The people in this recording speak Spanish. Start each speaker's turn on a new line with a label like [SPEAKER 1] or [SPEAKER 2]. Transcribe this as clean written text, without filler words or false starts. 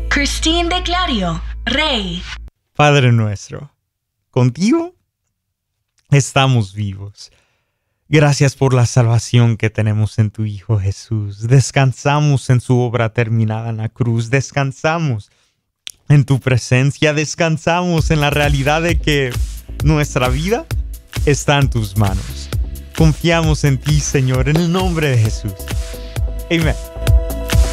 [SPEAKER 1] Christine de Clario, Rey.
[SPEAKER 2] Padre nuestro, contigo estamos vivos. Gracias por la salvación que tenemos en tu Hijo Jesús. Descansamos en su obra terminada en la cruz. Descansamos en tu presencia. Descansamos en la realidad de que nuestra vida está en tus manos. Confiamos en ti, Señor, en el nombre de Jesús. Amén.